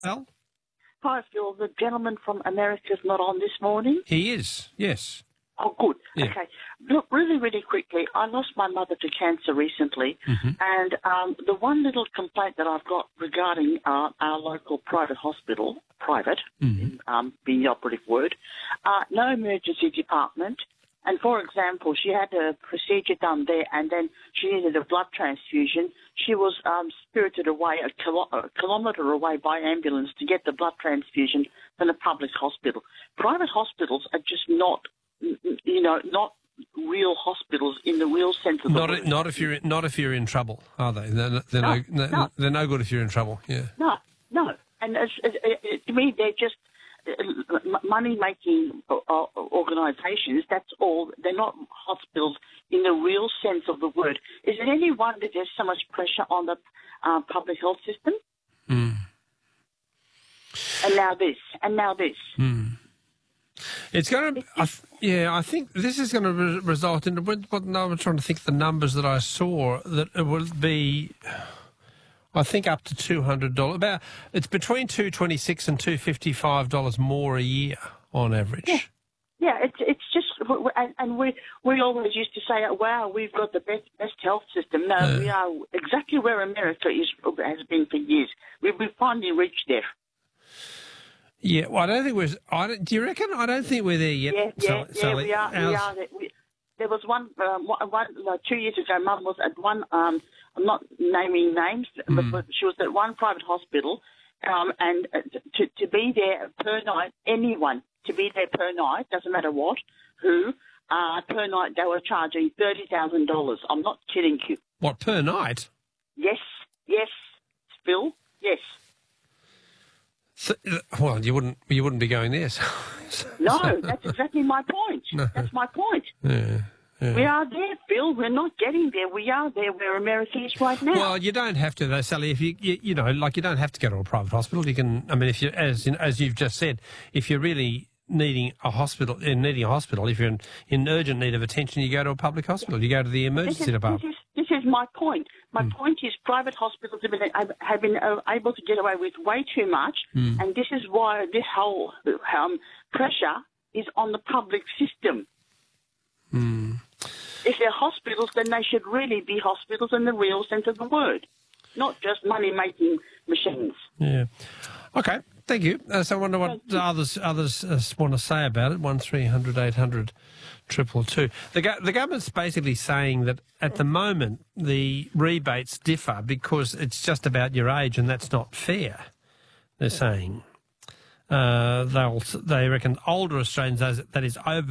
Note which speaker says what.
Speaker 1: Al?
Speaker 2: Hi, Phil. The gentleman from America's not on this morning.
Speaker 1: He is, yes.
Speaker 2: Oh, good.
Speaker 1: Yeah.
Speaker 2: Okay. Look, really, really quickly, I lost my mother to cancer recently, and the one little complaint that I've got regarding our local private hospital, being the operative word, no emergency department. And, for example, she had a procedure done there and then she needed a blood transfusion. She was spirited away a kilometre away by ambulance to get the blood transfusion from the public hospital. Private hospitals are just not real hospitals in the real sense of the word.
Speaker 1: Not if you're in trouble, are they? They're no good if you're in trouble. Yeah.
Speaker 2: No. And to me, they're just money-making organisations. That's all. They're not hospitals in the real sense of the word. Is it any wonder there's so much pressure on the public health system?
Speaker 1: Mm.
Speaker 2: And now this.
Speaker 1: Mm. It's going to, I think this is going to result in, I'm trying to think of the numbers that I saw, that it will be, I think, up to $200. It's between $226 and $255 more a year on average.
Speaker 2: Yeah, it's just, and we always used to say, wow, we've got the best health system. No, we are exactly where America has been for years. We've finally reached there.
Speaker 1: Yeah, well, I don't think do you reckon? I don't think we're there yet.
Speaker 2: Sally. We are. There was one 2 years ago. Mum was at one. I'm not naming names, but she was at one private hospital, and to be there per night, anyone to be there per night, doesn't matter what, who, per night they were charging $30,000. I'm not kidding you.
Speaker 1: What, per night?
Speaker 2: Yes, Phil. Yes.
Speaker 1: So, well, you wouldn't be going there.
Speaker 2: No, that's exactly my point. No. That's my point.
Speaker 1: Yeah.
Speaker 2: We are there, Phil. We're not getting there. We are there where America is right now.
Speaker 1: Well, you don't have to, though, Sally. If you don't have to go to a private hospital. You can. I mean, if you, as you've just said, if you're really needing a hospital, if you're in urgent need of attention, you go to a public hospital. You go to the emergency department.
Speaker 2: This is my point. My point is private hospitals have been able to get away with way too much, and this is why this whole pressure is on the public system. If they're hospitals, then they should really be hospitals in the real sense of the word, not just money-making machines.
Speaker 1: Yeah. Okay, thank you. So I wonder what others want to say about it. 1300 800 222. The government's basically saying that at the moment the rebates differ because it's just about your age, and that's not fair. They're saying they reckon older Australians, that is over